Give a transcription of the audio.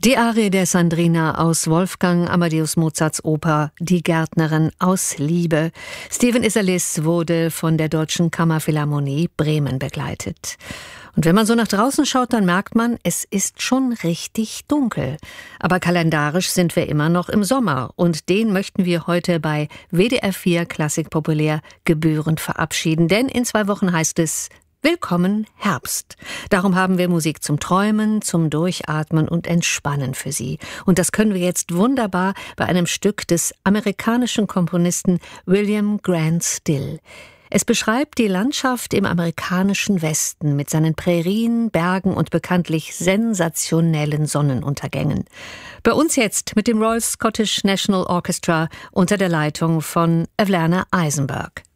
Die Arie der Sandrina aus Wolfgang Amadeus Mozarts Oper Die Gärtnerin aus Liebe. Stephen Isserlis wurde von der Deutschen Kammerphilharmonie Bremen begleitet. Und wenn man so nach draußen schaut, dann merkt man, es ist schon richtig dunkel. Aber kalendarisch sind wir immer noch im Sommer. Und den möchten wir heute bei WDR 4 Klassik Populär gebührend verabschieden. Denn in 2 Wochen heißt es Willkommen Herbst. Darum haben wir Musik zum Träumen, zum Durchatmen und Entspannen für Sie. Und das können wir jetzt wunderbar bei einem Stück des amerikanischen Komponisten William Grant Still. Es beschreibt die Landschaft im amerikanischen Westen mit seinen Prärien, Bergen und bekanntlich sensationellen Sonnenuntergängen. Bei uns jetzt mit dem Royal Scottish National Orchestra unter der Leitung von Alanna Eisenberg.